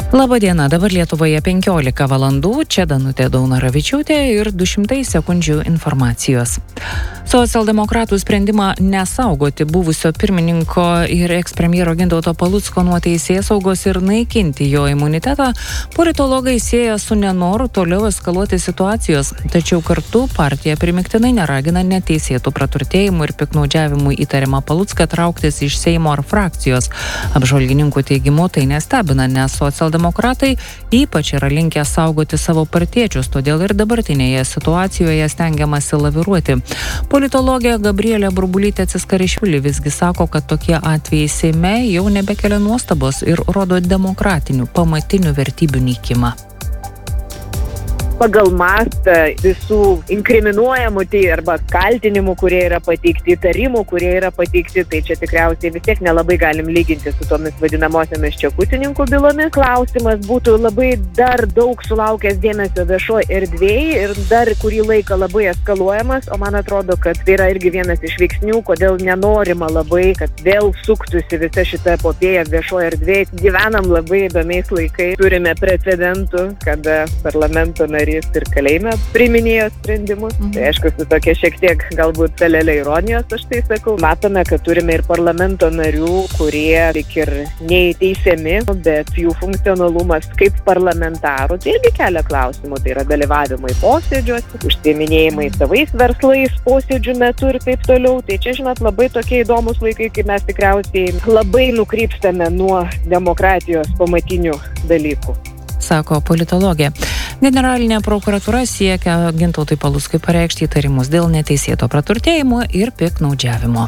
Labadiena, dabar Lietuvoje 15 valandų, čia Danutė Daunaravičiūtė ir 200 sekundžių informacijos. Socialdemokratų sprendimą nesaugoti buvusio pirmininko ir ekspremjero Gintauto Palucko nuo teisėsaugos ir naikinti jo imunitetą politologai sieja su nenoru toliau eskaluoti situacijos, tačiau kartu partija primiktinai neragina neteisėtų praturtėjimų ir piktnaudžiavimų įtariamą Palucką trauktis iš Seimo ar frakcijos. Apžvalgininkų teigimu tai nestebina, nes socialdemokratai ypač yra linkę saugoti savo partiečius, todėl ir dabartinėje situacijoje stengiamasi laviruoti. Politologė Gabrielė Burbulytė-Ciskarišvili visgi sako, kad tokie atvejai Seime jau nebekelia nuostabos ir rodo demokratinių pamatinių vertybių nykimą. Pagal mastą visų inkriminuojamų arba kaltinimų, kurie yra pateikti, įtarimų, kurie yra pateikti, tai čia tikriausiai vis tiek nelabai galim lyginti su tomis vadinamosiamis čekutininkų bylomis. Klausimas būtų labai dar daug sulaukęs dėmesio viešoj erdvėj ir dar kurį laiką labai eskaluojamas, o man atrodo, kad tai yra irgi vienas iš veiksnių, kodėl nenorima labai, kad vėl suktųsi visa šita epopėja viešoj erdvėj. Gyvenam labai įdomiais laikais, turime precedentų, kada parlamento nariai ir kalėjime priiminėjo sprendimus. Tai aišku, su tokia šiek tiek galbūt pelelė ironijos, aš tai sakau. Matome, kad turime ir parlamento narių, kurie tik ir neįteisiami, bet jų funkcionalumas kaip parlamentarų tai irgi kelia klausimų. Tai yra dalyvavimai posėdžiuose, užsiiminėjimai savais verslais posėdžių metu ir taip toliau. Tai čia, žinot, labai tokie įdomus laikai, kai mes tikriausiai labai nukrypstame nuo demokratijos pamatinių dalykų. Sako politologė. Generalinė prokuratūra siekia Gintautui Paluckui pareikšti įtarimus dėl neteisėto praturtėjimo ir piktnaudžiavimo.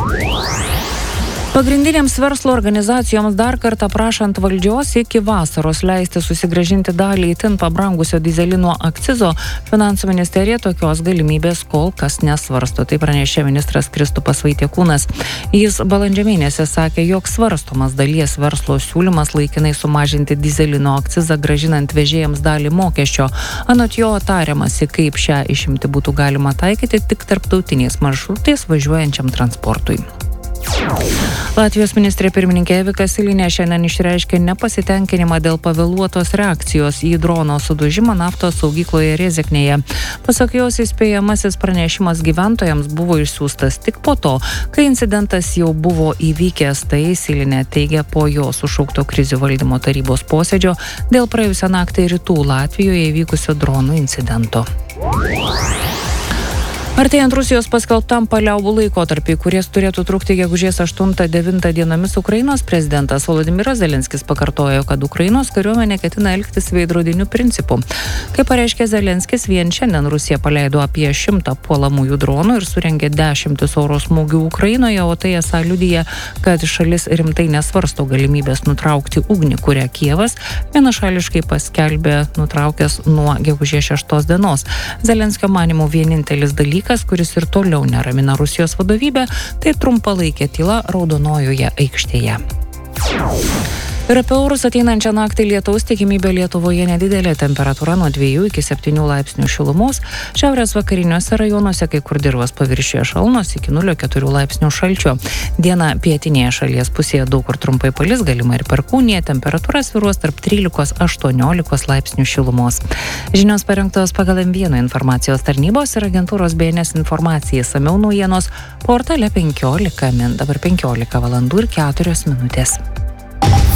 Pagrindinėms verslo organizacijoms dar kartą prašant valdžios iki vasaros leisti susigrąžinti dalį itin pabrangusio dyzelino akcizo, Finansų ministerija tokios galimybės kol kas nesvarsto. Tai pranešė ministras Kristupas Vaitiekūnas. Jis balandžio mėnesį sakė, jog svarstomas dalies verslo siūlymas laikinai sumažinti dyzelino akcizą grąžinant vežėjams dalį mokesčio. Anot jo tariamasi, kaip šią išimtį būtų galima taikyti tik tarptautiniais maršrutais važiuojančiam transportui. Latvijos ministrė pirmininkė Evika Silinė šiandien išreiškė nepasitenkinimą dėl pavėluotos reakcijos į drono sudužimą naftos saugykloje Rezeknėje. Pasak jos, įspėjamasis pranešimas gyventojams buvo išsiųstas tik po to, kai incidentas jau buvo įvykęs. Tai Silinė teigia po jo sušaukto krizių valdymo tarybos posėdžio dėl praėjusią naktį rytų Latvijoje įvykusio dronų incidento. Artėjant Rusijos paskelbtam paliaubų laikotarpiui, kuris turėtų trukti gegužės 8-9 dienomis, Ukrainos prezidentas Volodymyras Zelenskis pakartojo, kad Ukrainos kariuomenė ketina elgtis veidrodiniu principu. Kaip pareiškė Zelenskis, vien šiandien Rusija paleido apie 100 puolamųjų dronų ir surengė 10 oro smūgių Ukrainoje, o tai esą liudija, kad šalis rimtai nesvarsto galimybės nutraukti ugnį, kurią Kijevas vienašališkai paskelbė nutraukęs nuo gegužės 6 dienos. Zelenskio manymu vienintelis dalykas, kuris ir toliau neramina Rusijos vadovybę, tai trumpalaikė tyla Raudonojoje aikštėje. Ir apie orus ateinančią naktį lietaus tikimybė Lietuvoje nedidelė, temperatūra nuo 2 iki 7 laipsnių šilumos, šiaurės vakariniuose rajonuose kai kur dirvos paviršiuje šalnos iki 0,4 laipsnių šalčio. Dieną pietinėje šalies pusėje daug kur trumpai palis, galima ir perkūnija, temperatūra svyruos tarp 13-18 laipsnių šilumos. Žinios parengtos pagal M1 informacijos tarnybos ir agentūros BNS informacija. Išsamiau naujienos portale 15 min. Dabar 15 valandų ir 4 minutės.